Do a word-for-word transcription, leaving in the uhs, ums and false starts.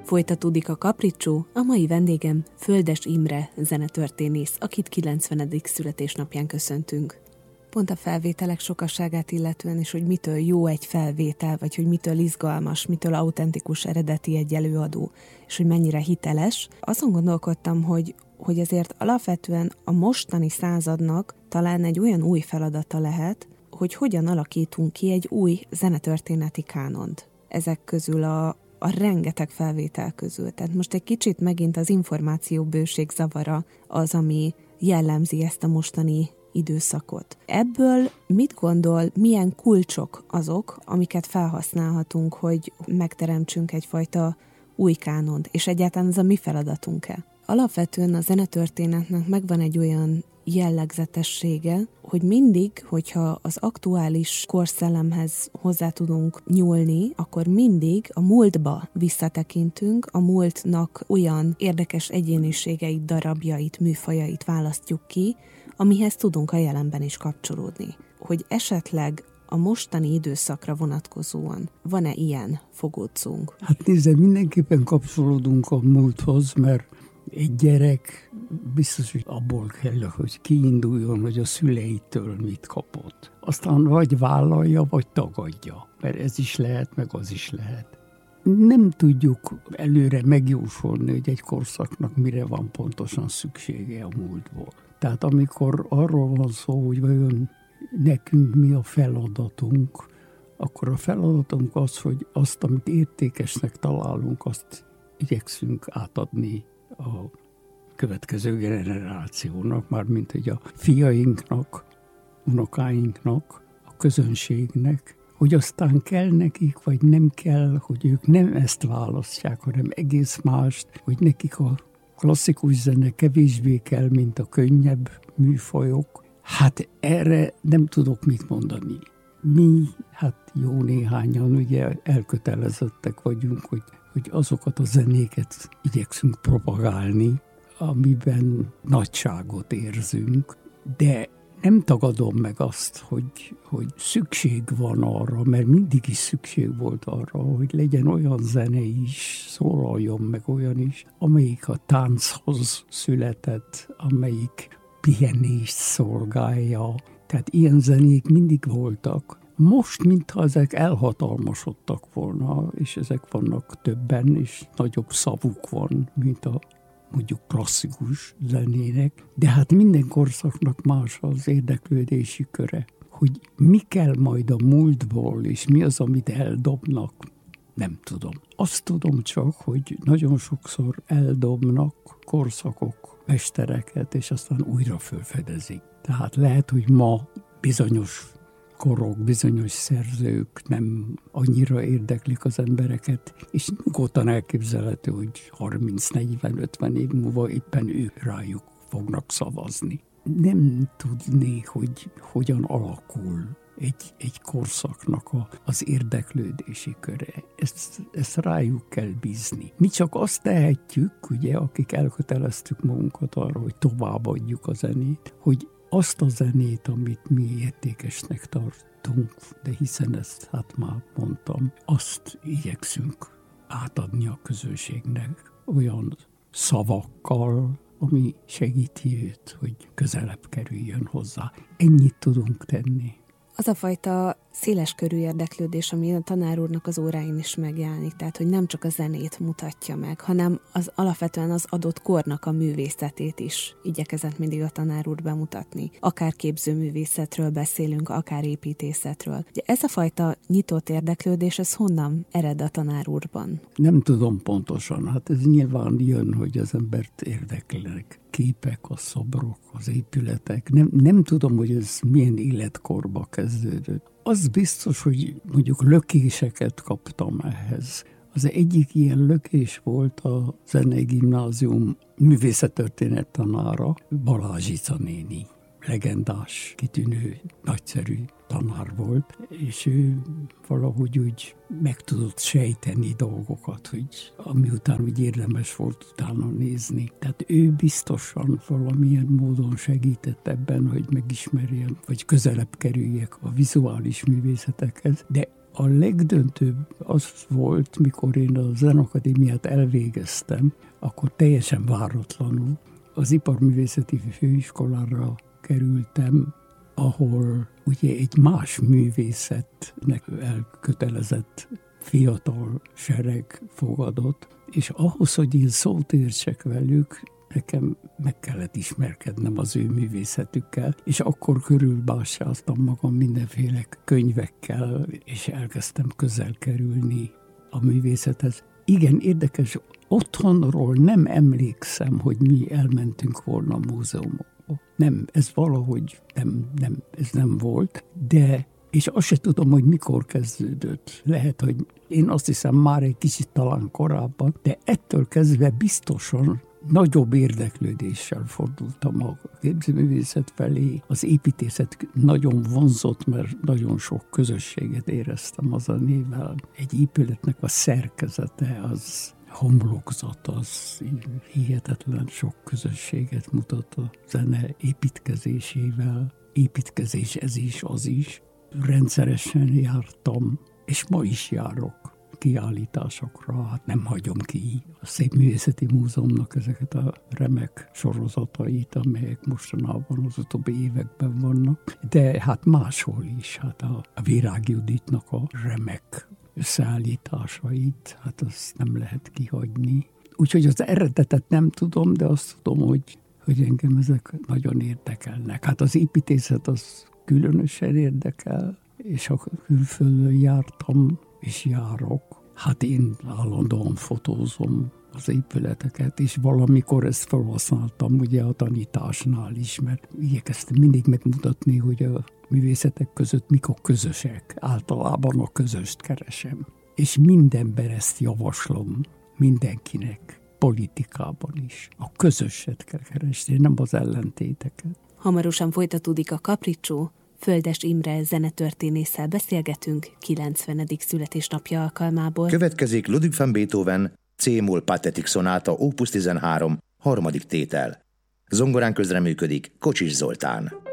Folytatódik a Kapricsó, a mai vendégem Földes Imre zenetörténész, akit kilencvenedik születésnapján köszöntünk. Pont a felvételek sokasságát illetően is, hogy mitől jó egy felvétel, vagy hogy mitől izgalmas, mitől autentikus, eredeti egy előadó, és hogy mennyire hiteles. Azon gondolkodtam, hogy, hogy ezért alapvetően a mostani századnak talán egy olyan új feladata lehet, hogy hogyan alakítunk ki egy új zenetörténeti kánont. Ezek közül a, a rengeteg felvétel közül. Tehát most egy kicsit megint az információbőség zavara az, ami jellemzi ezt a mostani időszakot. Ebből mit gondol, milyen kulcsok azok, amiket felhasználhatunk, hogy megteremtsünk egyfajta új kánont, és egyáltalán ez a mi feladatunk-e? Alapvetően a zenetörténetnek megvan egy olyan jellegzetessége, hogy mindig, hogyha az aktuális korszellemhez hozzá tudunk nyúlni, akkor mindig a múltba visszatekintünk, a múltnak olyan érdekes egyéniségeit, darabjait, műfajait választjuk ki, amihez tudunk a jelenben is kapcsolódni. Hogy esetleg a mostani időszakra vonatkozóan van-e ilyen fogódzónk? Hát nézd, mindenképpen kapcsolódunk a múlthoz, mert egy gyerek biztos, hogy abból kell, hogy kiinduljon, hogy a szüleitől mit kapott. Aztán vagy vállalja, vagy tagadja, mert ez is lehet, meg az is lehet. Nem tudjuk előre megjósolni, hogy egy korszaknak mire van pontosan szüksége a múltból. Tehát amikor arról van szó, hogy vajon nekünk mi a feladatunk, akkor a feladatunk az, hogy azt, amit értékesnek találunk, azt igyekszünk átadni a következő generációnak, mármint hogy a fiainknak, unokáinknak, a közönségnek, hogy aztán kell nekik, vagy nem kell, hogy ők nem ezt választják, hanem egész mást, hogy nekik a klasszikus zene kevésbé kell, mint a könnyebb műfajok. Hát erre nem tudok mit mondani. Mi, hát jó néhányan ugye elkötelezettek vagyunk, hogy, hogy azokat a zenéket igyekszünk propagálni, amiben nagyságot érzünk, de nem tagadom meg azt, hogy, hogy szükség van arra, mert mindig is szükség volt arra, hogy legyen olyan zene is, szólaljon meg olyan is, amelyik a tánchoz született, amelyik pihenést szolgálja. Tehát ilyen zenék mindig voltak. Most, mintha ezek elhatalmasodtak volna, és ezek vannak többen, és nagyobb szavuk van, mint a mondjuk klasszikus zenének, de hát minden korszaknak más az érdeklődési köre. Hogy mi kell majd a múltból, és mi az, amit eldobnak, nem tudom. Azt tudom csak, hogy nagyon sokszor eldobnak korszakok, mestereket, és aztán újra felfedezik. Tehát lehet, hogy ma bizonyos korok, bizonyos szerzők nem annyira érdeklik az embereket, és nyugodtan elképzelhető, hogy harminc, negyven, ötven év múlva éppen ők rájuk fognak szavazni. Nem tudni, hogy hogyan alakul egy, egy korszaknak a, az érdeklődési köre. Ezt, ezt rájuk kell bízni. Mi csak azt tehetjük, ugye, akik elköteleztük magunkat arra, hogy továbbadjuk a zenét, hogy azt a zenét, amit mi értékesnek tartunk, de hiszen ezt hát már mondtam, azt igyekszünk átadni a közönségnek olyan szavakkal, ami segíti őt, hogy közelebb kerüljön hozzá. Ennyit tudunk tenni. Az a fajta széleskörű érdeklődés, ami a tanár úrnak az óráin is megjelenik, tehát hogy nem csak a zenét mutatja meg, hanem az alapvetően az adott kornak a művészetét is igyekezett mindig a tanár úr bemutatni. Akár képzőművészetről beszélünk, akár építészetről. Ugye ez a fajta nyitott érdeklődés, ez honnan ered a tanár úrban? Nem tudom pontosan, hát ez nyilván jön, hogy az embert érdekelnek képek, a szobrok, az épületek. Nem, nem tudom, hogy ez milyen életkorba kezdődött. Az biztos, hogy mondjuk lökéseket kaptam ehhez. Az egyik ilyen lökés volt a Zenei Gimnázium művészettörténet tanára, Balázsica néni. Legendás, kitűnő, nagyszerű tanár volt, és ő valahogy úgy meg tudott sejteni dolgokat, hogy amiután úgy érdemes volt utána nézni. Tehát ő biztosan valamilyen módon segített ebben, hogy megismerjem, vagy közelebb kerüljek a vizuális művészetekhez, de A legdöntőbb az volt, mikor én a Zenakadémiát elvégeztem, akkor teljesen váratlanul az Iparművészeti Főiskolára kerültem, ahol ugye egy más művészetnek elkötelezett fiatal sereg fogadott, és ahhoz, hogy én szót értsek velük, nekem meg kellett ismerkednem az ő művészetükkel, és akkor körülbástyáztam magam mindenféle könyvekkel, és elkezdtem közel kerülni a művészethez. Igen, érdekes, otthonról nem emlékszem, hogy mi elmentünk volna a múzeumokba. Nem, ez valahogy nem, nem, ez nem volt, de és azt se tudom, hogy mikor kezdődött. Lehet, hogy én azt hiszem már egy kicsit talán korábban, de ettől kezdve biztosan nagyobb érdeklődéssel fordultam a képzőművészet felé. Az építészet nagyon vonzott, mert nagyon sok közösséget éreztem az a névvel. Egy épületnek a szerkezete, az homlokzat, az hihetetlen sok közösséget mutat a zene építkezésével. Építkezés ez is, az is. Rendszeresen jártam, és ma is járok kiállításokra, hát nem hagyom ki a Szépművészeti Múzeumnak ezeket a remek sorozatait, amelyek mostanában az utóbbi években vannak, de hát máshol is, hát a, a Virág Juditnak a remek összeállításait, hát azt nem lehet kihagyni. Úgyhogy az eredetet nem tudom, de azt tudom, hogy, hogy engem ezek nagyon érdekelnek. Hát az építészet az különösen érdekel, és ha külföldön jártam, és járok, hát én állandóan fotózom az épületeket, és valamikor ezt felhasználtam ugye a tanításnál is, mert igyekeztem mindig megmutatni, hogy a művészetek között mik a közösek. Általában a közöst keresem. És mindenben ezt javaslom mindenkinek, politikában is. A közöset kell keresni, nem az ellentéteket. Hamarosan folytatódik a Kapricsó. Földes Imre zenetörténésszel beszélgetünk kilencvenedik születésnapja alkalmából. Következik Ludwig van Beethoven C-moll Pathetic szonáta opus tizenhárom, harmadik tétel. Zongorán közreműködik Kocsis Zoltán.